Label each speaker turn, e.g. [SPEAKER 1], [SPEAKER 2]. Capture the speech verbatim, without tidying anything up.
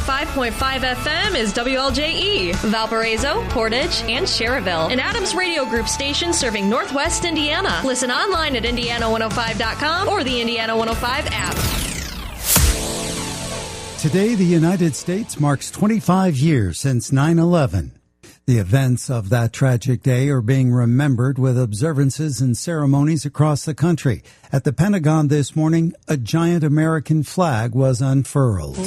[SPEAKER 1] five point five F M is W L J E, Valparaiso, Portage, and Cherryville, an Adams Radio Group station serving Northwest Indiana. Listen online at indiana one oh five dot com or the Indiana one oh five app.
[SPEAKER 2] Today, the United States marks twenty-five years since nine eleven. The events of that tragic day are being remembered with observances and ceremonies across the country. At the Pentagon this morning, a giant American flag was unfurled.